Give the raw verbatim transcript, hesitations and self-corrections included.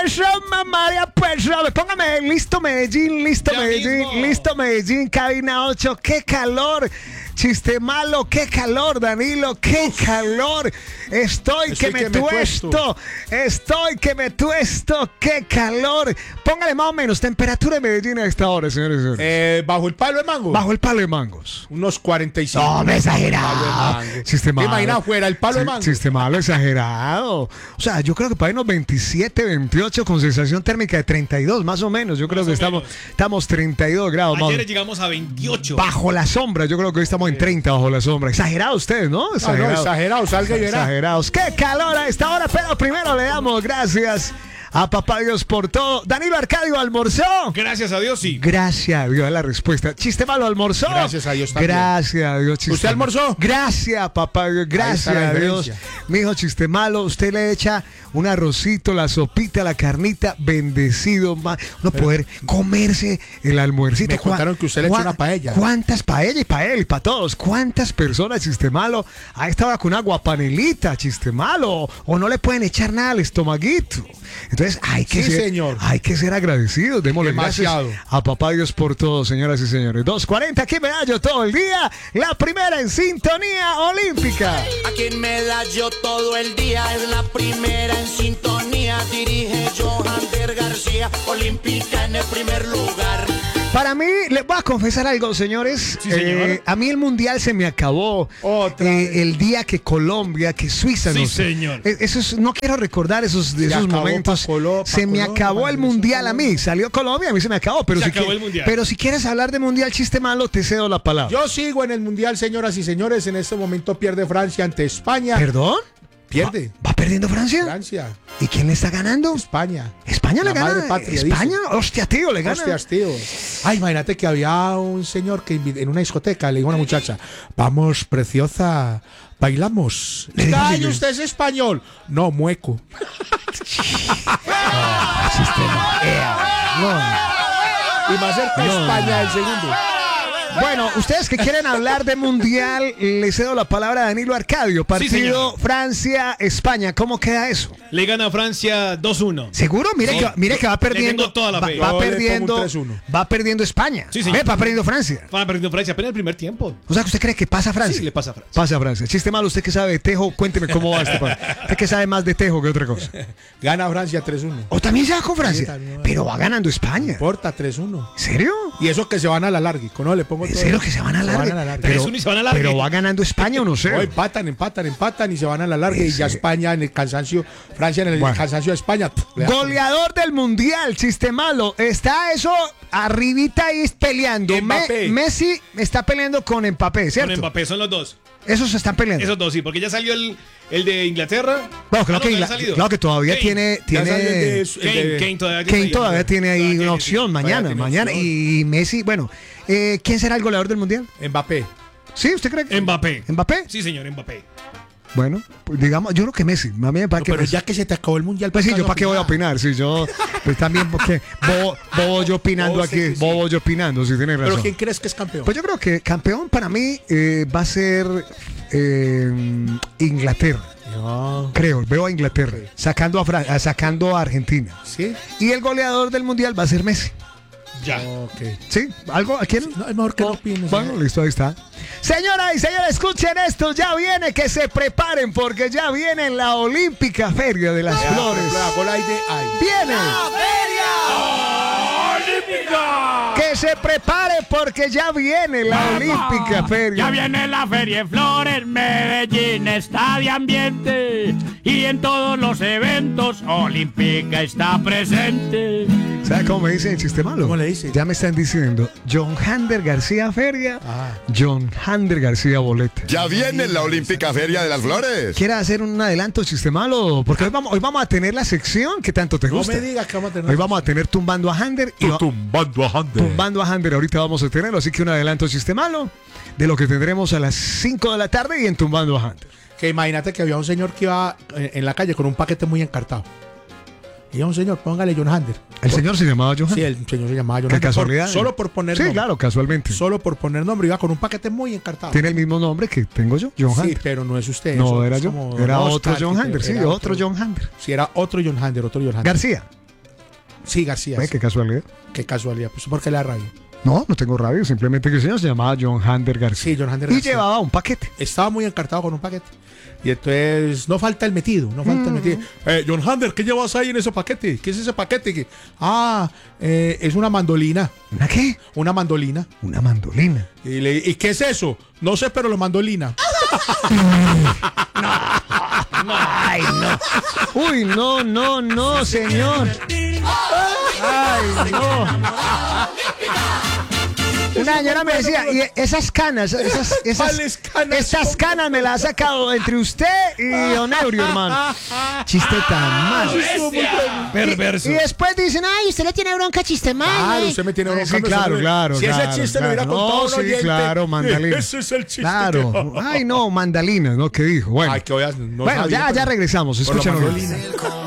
Eso, María, pues, póngame listo Medellín, listo Ya Medellín, mismo. listo Medellín, cabina ocho, qué calor. Chiste malo, qué calor, Danilo, qué calor. Estoy, Estoy que me que me tuesto. tuesto. Estoy que me tuesto, qué calor. Póngale más o menos temperatura de Medellín a esta hora, señores y señores. Eh, bajo el palo de mango. Bajo el palo de mangos. Unos cuarenta y cinco. No, me exagerado. Palo de mango. Chiste ¿Te malo. imaginas fuera el palo de Sí, mango? Chiste malo, exagerado. O sea, yo creo que para irnos veintisiete, veintiocho con sensación térmica de treinta y dos, más o menos. Yo creo Más que o estamos, menos. estamos treinta y dos grados. Ayer más- llegamos a veintiocho. Bajo la sombra, yo creo que hoy estamos en treinta bajo la sombra. Exagerado ustedes, ¿no? Ah, no, exagerado, salga y verá. Exagerados. ¡Qué calor a esta hora! Pero primero le damos gracias a Papá Dios por todo. Danilo Arcadio, ¿almorzó? Gracias a Dios, sí. Gracias a Dios, es la respuesta. Chiste malo, ¿almorzó? Gracias a Dios también. Gracias a Dios, chiste ¿Usted almorzó? malo. Gracias, papá Dios, está gracias la a Dios. diferencia. Mijo, chiste malo, usted le echa un arrocito, la sopita, la carnita, bendecido, ma- uno poder comerse el almuercito. Me contaron que usted le echa una paella. ¿Cuántas paellas? Y para él y para todos. ¿Cuántas personas, chiste malo, a esta hora con una guapanelita, chiste malo? O no le pueden echar nada al estomaguito. Entonces hay que Sí, ser, señor. hay que ser agradecidos. Démosle Demasiado. gracias a Papá Dios por todo, señoras y señores. dos cuarenta, aquí me hallo todo el día. La primera en sintonía olímpica. Aquí en Medallo todo el día es la primera en sintonía. Dirige Johander García, olímpica en el primer lugar. Para mí, les voy a confesar algo, señores. Sí, señor. Eh, a mí el mundial se me acabó. Otra eh, vez. el día que Colombia, que Suiza. Sí, no sé. señor. Eh, Eso es- no quiero recordar esos, esos acabó momentos. pa' Colo- pa' se me Colombia, acabó pa' el Venezuela. mundial a mí. Salió Colombia, a mí se me acabó. Pero, Se si, acabó qui- el mundial. pero si quieres hablar de mundial chiste malo, te cedo la palabra. Yo sigo en el mundial, señoras y señores. En este momento pierde Francia ante España. ¿Perdón? Pierde. ¿Va, va perdiendo Francia? Francia. ¿Y quién le está ganando? España. ¿España le La madre gana? patria, ¿España? dice. Hostia, tío, le gana. Hostias, tío. Ay, imagínate que había un señor que invi- en una discoteca le dijo a una muchacha: vamos, preciosa, bailamos. Le dijo Ay, así, usted es español. No, mueco. No. Y más cerca No. España el segundo. Bueno, ustedes que quieren hablar de mundial, le cedo la palabra a Danilo Arcadio. Partido señor. Francia-España. ¿Cómo queda eso? Le gana a Francia dos uno. ¿Seguro? Mire, Sí. que, mire que va Le perdiendo. tengo toda la va, fe. va Yo le pongo perdiendo. un tres uno. Va perdiendo España. Sí, señor. Ve, va perdiendo Francia. Va perdiendo Francia apenas el primer tiempo. O sea, que usted cree que pasa a Francia. Sí, le pasa a Francia. Pasa a Francia. Chiste malo, usted que sabe de Tejo, cuénteme cómo va este partido. Usted que sabe más de Tejo que otra cosa. Gana Francia tres uno. O también se va con Sí, Francia. también va. Pero va ganando España. Porta tres uno. ¿En serio? Y eso que se van a la larga. Con eso le pongo ¿En todo. serio que se van a larga? la larga. Pero, tres uno y se van a largue. pero va ganando España o no sé. No, empatan, empatan, empatan y se van a la larga. Y ya Ese- España en el cansancio, Francia en el Bueno. cansancio de España. pff, le da- Goleador del mundial, chiste malo. Está eso arribita ahí peleando. Mbappé. Me- Messi está peleando con Mbappé, ¿cierto? Con Mbappé, son los dos. Esos se están peleando. Esos dos, sí, porque ya salió el, el de Inglaterra. Bueno, claro, Ah, no, que, ya la- ha salido. claro que todavía Kane. tiene. Ya tiene salió el de- el Kane, de- Kane todavía tiene Kane ahí. todavía tiene ahí Todavía una tiene, opción sí. mañana. tiene Mañana. opción. Y Messi, bueno, eh, ¿quién será el goleador del mundial? Mbappé. ¿Sí? ¿Usted cree que? Mbappé. ¿Mbappé? Sí, señor, Mbappé. Bueno, pues digamos, yo creo que Messi. A mí me parece que Pero Messi. ya que se te acabó el mundial. Pues sí, ¿por yo qué para qué voy a opinar? opinar, si yo pues también porque bobo, bobo yo opinando Oh, aquí, sí, sí, sí. bobo yo opinando, si tiene razón. Pero ¿quién crees que es campeón? Pues yo creo que campeón para mí eh, va a ser eh, Inglaterra, No. creo, veo a Inglaterra, sacando a, Fran- a- sacando a Argentina. ¿Sí? Y el goleador del mundial va a ser Messi. Ya. Ok. ¿Sí? ¿Algo? ¿A quién? No, es mejor que no opines. Bueno, listo, ahí está. Señoras y señores, escuchen esto, ya viene, que se preparen porque ya viene la Olímpica Feria de las Flores. La bola ahí de ahí. ¡Viene! Que se prepare porque ya viene la Olímpica Feria. Ya viene la Feria de Flores, Medellín está de ambiente y en todos los eventos Olímpica está presente. ¿Sabe cómo me dicen el chiste malo? ¿Cómo le dice? Ya me están diciendo John Hander García Feria, Ah. John Hander García Boleta. Ya viene la Olímpica Feria de las Flores. ¿Quiere hacer un adelanto chiste malo? Porque hoy vamos, hoy vamos a tener la sección que tanto te No gusta. me digas que vamos a tener. Hoy vamos a tener tumbando a Hander y va- Tumbando a Hunter. tumbando a Hander. Ahorita vamos a tenerlo, así que un adelanto chiste malo de lo que tendremos a las cinco de la tarde y en tumbando a Hander. Que imagínate que había un señor que iba en, en la calle con un paquete muy encartado. Y era un señor, póngale John Hander. El señor se llamaba John Sí, Hander. el señor se llamaba John ¿Qué Hander. casualidad? Por- solo por poner Sí, nombre. claro, casualmente. Solo por poner nombre, iba con un paquete muy encartado. Tiene el mismo nombre que tengo yo, John Sí, Hander. pero no es usted. No, eso era es yo. como Era Oscar, otro John que- Hander, sí, era otro John Hander. Sí, era otro John Hander, otro John Hander. García. Sí, García. Ve, sí. qué casualidad. Qué casualidad. Pues, ¿por qué le da rabia? No, no tengo rabia, simplemente que el señor se llamaba John Hander García. Sí, John Hander Y García. llevaba un paquete. Estaba muy encartado con un paquete. Y entonces no falta el metido, no falta el metido. Eh, John Hander, ¿qué llevas ahí en ese paquete? ¿Qué es ese paquete? ¿Qué? Ah, eh, es una mandolina. ¿Una qué? Una mandolina. Una mandolina. Y, le, ¿Y qué es eso? No sé, pero lo mandolina. Ay, no. Uy, no, no, no, señor. Ay, no. Una señora me decía, y esas canas, esas, esas, ¿Cuáles canas? esas canas me las ha sacado entre usted y Don Eurio, hermano. Chiste tan malo. Perverso. Y después dicen, ay, usted le tiene bronca a chiste mal. Claro, ¿eh?" usted me tiene Sí, bronca, claro, me- claro. Si claro, ese chiste claro. lo hubiera contado No, un sí, oyente. claro, mandalina. Ese es el chiste. Claro. Ay, no, mandalinas, ¿no? ¿Qué dijo? Bueno, Ay, que voy a- no bueno sabía, ya, pero- ya regresamos. Por la Escúchanos. mandolina.